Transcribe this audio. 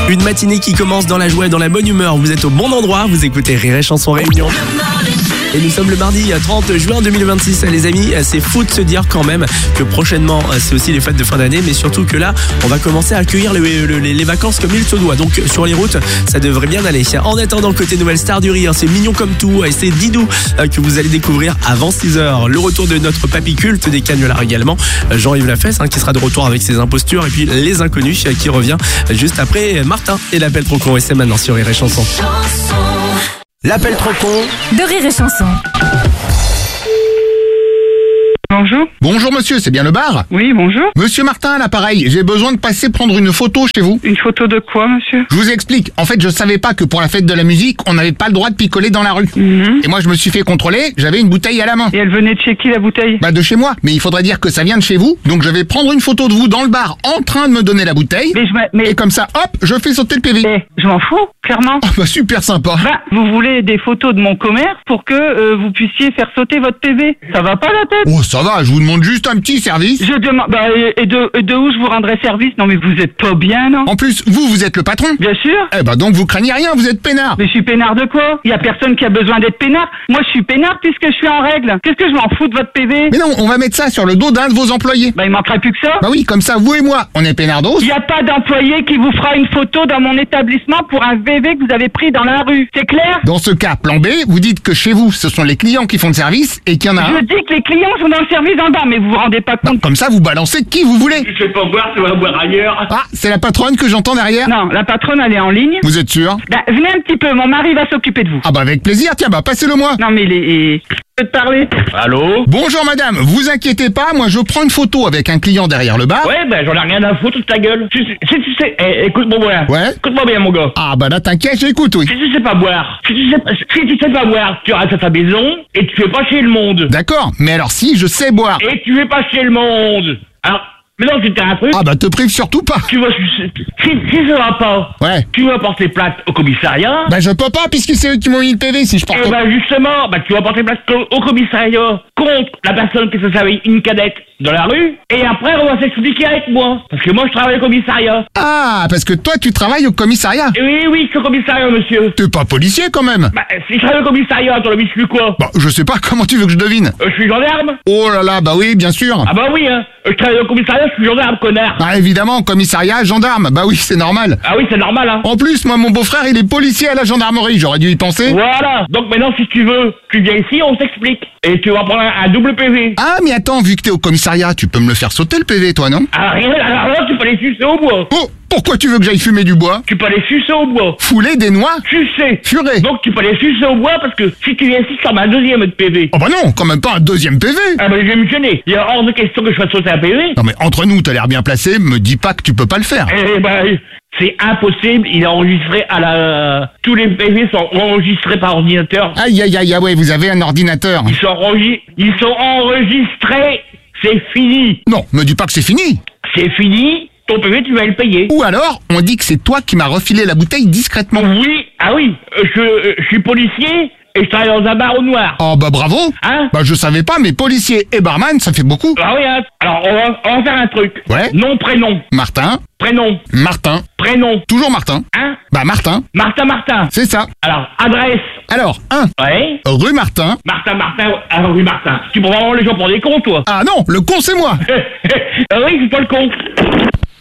Une matinée qui commence dans la joie et dans la bonne humeur. Vous êtes au bon endroit, vous écoutez Rire et Chanson Réunion. Et nous sommes le mardi 30 juin 2026, les amis. C'est fou de se dire quand même que prochainement, c'est aussi les fêtes de fin d'année, mais surtout que là, on va commencer à accueillir les vacances comme il se doit. Donc sur les routes, ça devrait bien aller. En attendant, côté nouvelle star du rire, c'est mignon comme tout, et c'est Didou que vous allez découvrir avant 6h. Le retour de notre papy culte des Canulars également, Jean-Yves Lafesse, qui sera de retour avec ses impostures, et puis les inconnus qui revient juste après Martin et l'appel trop con. Et c'est maintenant sur Rire et Chanson. L'appel trop con de Rire et Chanson. Bonjour. Bonjour monsieur, c'est bien le bar? Oui, bonjour. Monsieur Martin à l'appareil, j'ai besoin de passer prendre une photo chez vous. Une photo de quoi, monsieur? Je vous explique, en fait je savais pas que pour la fête de la musique, on n'avait pas le droit de picoler dans la rue. Et moi je me suis fait contrôler, j'avais une bouteille à la main. Et elle venait de chez qui, la bouteille? Bah de chez moi, mais il faudrait dire que ça vient de chez vous, donc je vais prendre une photo de vous dans le bar en train de me donner la bouteille. Et comme ça, hop, je fais sauter le PV. Je m'en fous, clairement. Oh bah super sympa. Vous voulez des photos de mon commerce pour que vous puissiez faire sauter votre PV? Ça va pas la tête? Oh ça va, je vous demande juste un petit service. Je demande, et de où je vous rendrai service? Non mais vous êtes pas bien, non? En plus, vous êtes le patron. Bien sûr. Eh bah donc vous craignez rien, vous êtes peinard. Mais je suis peinard de quoi? Il y a personne qui a besoin d'être peinard. Moi je suis peinard puisque je suis en règle. Qu'est-ce que je m'en fous de votre PV? Mais non, on va mettre ça sur le dos d'un de vos employés. Il manquerait plus que ça. Bah oui, comme ça, vous et moi, on est peinardos. Il n'y a pas d'employé qui vous fera une photo dans mon établissement pour un VV que vous avez pris dans la rue. C'est clair? Dans ce cas, plan B, vous dites que chez vous, ce sont les clients qui font le service et qu'il y en a un. Je dis que les clients sont dans le service en bas, mais vous vous rendez pas compte. Comme ça, vous balancez qui vous voulez. Tu sais pas boire, tu vas boire ailleurs. Ah, c'est la patronne que j'entends derrière? Non, la patronne, elle est en ligne. Vous êtes sûr? Venez un petit peu, mon mari va s'occuper de vous. Ah bah avec plaisir, tiens, passez-le moi. Non mais je peux te parler. Allô? Bonjour madame, vous inquiétez pas, moi je prends une photo avec un client derrière le bar. Ouais, j'en ai rien à foutre de ta gueule. Tu sais, écoute-moi bien. Ouais. Écoute-moi bien, mon gars. Ah bah là t'inquiète, j'écoute, oui. Si tu sais pas boire, si tu sais pas boire, tu restes à ta maison et tu es pas chez le monde. D'accord, mais alors si je sais boire. Et tu es pas chez le monde. Alors, maintenant tu t'as un truc. Ah bah te prive surtout pas. Tu vas, si ça va pas. Ouais. Tu vas porter plainte au commissariat. Bah je peux pas puisque c'est eux qui m'ont mis le PV si je porte. Justement, tu vas porter plainte au commissariat contre la personne qui se servait une cadette dans la rue, et après on va s'expliquer avec moi. Parce que moi je travaille au commissariat. Ah, parce que toi tu travailles au commissariat. Oui, je suis au commissariat, monsieur. T'es pas policier quand même. Si je travaille au commissariat, ton ami, je suis quoi? Bah je sais pas, comment tu veux que je devine? Je suis gendarme. Oh là là, bah oui, bien sûr. Ah bah oui, hein. Je travaille au commissariat, je suis gendarme, connard. Ah évidemment, commissariat, gendarme, bah oui, c'est normal. Ah oui, c'est normal, hein. En plus, moi mon beau-frère il est policier à la gendarmerie, j'aurais dû y penser. Voilà. Donc maintenant, si tu veux, tu viens ici, on s'explique. Et tu vas prendre un double PV. Ah mais attends, vu que t'es au commissariat, tu peux me le faire sauter le PV toi, non? Alors là, tu peux aller sucer au bois. Oh, pourquoi tu veux que j'aille fumer du bois? Tu peux aller sucer au bois. Fouler des noix? Sucer. Furer. Donc tu peux aller sucer au bois parce que si tu viens ici, tu as un deuxième de PV. Oh bah non, quand même pas un deuxième PV. Ah bah je vais me gêner. Il y a hors de question que je fasse sauter un PV. Non mais entre nous, t'as l'air bien placé, me dis pas que tu peux pas le faire. Eh ben, c'est impossible, il est enregistré à la... Tous les PV sont enregistrés par ordinateur. Aïe aïe aïe, ah ouais, vous avez un ordinateur. Ils sont enregistrés, c'est fini. Non, me dis pas que c'est fini. C'est fini, ton PV tu vas le payer. Ou alors, on dit que c'est toi qui m'as refilé la bouteille discrètement. Oui, je suis policier et je travaille dans un bar au noir. Oh bah bravo. Hein? Bah je savais pas, mais policier et barman, ça fait beaucoup. Ah oui, hein. Alors on va faire un truc. Ouais. Nom, prénom. Martin. Prénom. Martin. Prénom. Toujours Martin. Hein? Bah Martin. Martin. C'est ça. Alors, adresse. Alors, 1. Ouais. Rue Martin. Martin, rue Martin. Tu prends vraiment les gens pour des cons, toi? Ah non, le con c'est moi. Ah oui, c'est pas le con.